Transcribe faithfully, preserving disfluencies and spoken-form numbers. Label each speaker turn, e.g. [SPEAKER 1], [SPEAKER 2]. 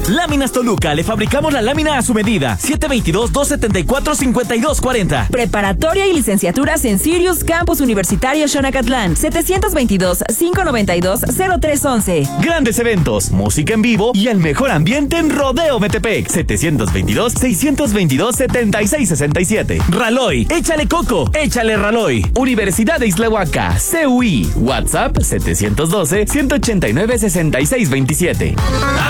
[SPEAKER 1] Láminas Toluca, le fabricamos la lámina a su medida. siete dos dos, dos siete cuatro, cinco dos cuatro cero.
[SPEAKER 2] Preparatoria y licenciaturas en Sirius Campus Universitario Xonacatlán. setecientos veintidós, quinientos noventa y dos, cero tres once.
[SPEAKER 1] Grandes eventos, música en vivo y el mejor ambiente en Rodeo Metepec. setecientos veintidós, seiscientos veintidós, setenta y seis sesenta y siete. Raloy, échale coco, échale Raloy. Universidad de Islahuaca, C U I. WhatsApp setecientos doce, ciento ochenta y nueve, sesenta y seis veintisiete.